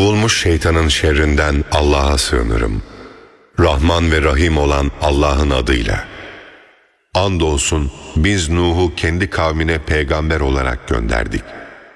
Kovulmuş şeytanın şerrinden Allah'a sığınırım. Rahman ve Rahim olan Allah'ın adıyla. Andolsun biz Nuh'u kendi kavmine peygamber olarak gönderdik.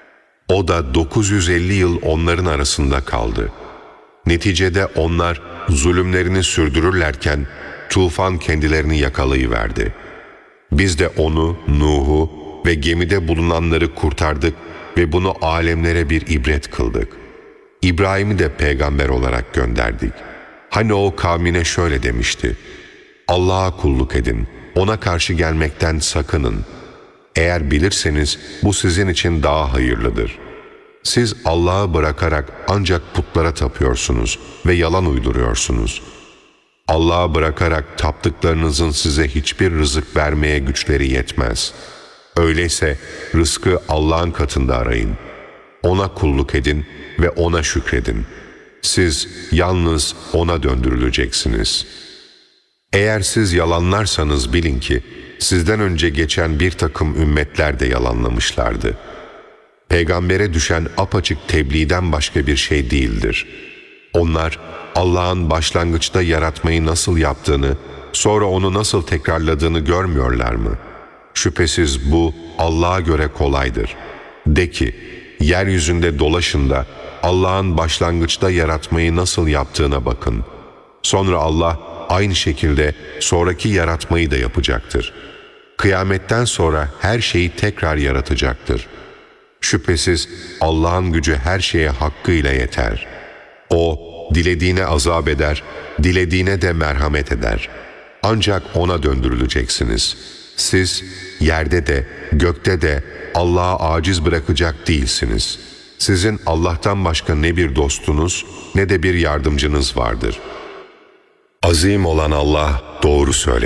O da 950 yıl onların arasında kaldı. Neticede onlar zulümlerini sürdürürlerken tufan kendilerini yakalayıverdi. Biz de onu, Nuh'u ve gemide bulunanları kurtardık ve bunu alemlere bir ibret kıldık. İbrahim'i de peygamber olarak gönderdik. Hani o kavmine şöyle demişti: Allah'a kulluk edin, ona karşı gelmekten sakının. Eğer bilirseniz bu sizin için daha hayırlıdır. Siz Allah'ı bırakarak ancak putlara tapıyorsunuz ve yalan uyduruyorsunuz. Allah'ı bırakarak taptıklarınızın size hiçbir rızık vermeye güçleri yetmez. Öyleyse rızkı Allah'ın katında arayın. Ona kulluk edin ve ona şükredin. Siz yalnız ona döndürüleceksiniz. Eğer siz yalanlarsanız bilin ki sizden önce geçen bir takım ümmetler de yalanlamışlardı. Peygambere düşen apaçık tebliğden başka bir şey değildir. Onlar Allah'ın başlangıçta yaratmayı nasıl yaptığını, sonra onu nasıl tekrarladığını görmüyorlar mı? Şüphesiz bu Allah'a göre kolaydır. De ki, yeryüzünde dolaşın da Allah'ın başlangıçta yaratmayı nasıl yaptığına bakın. Sonra Allah aynı şekilde sonraki yaratmayı da yapacaktır. Kıyametten sonra her şeyi tekrar yaratacaktır. Şüphesiz Allah'ın gücü her şeye hakkıyla yeter. O, dilediğine azap eder, dilediğine de merhamet eder. Ancak ona döndürüleceksiniz. Siz yerde de, gökte de Allah'a aciz bırakacak değilsiniz. Sizin Allah'tan başka ne bir dostunuz, ne de bir yardımcınız vardır. Azim olan Allah doğru söylemiştir.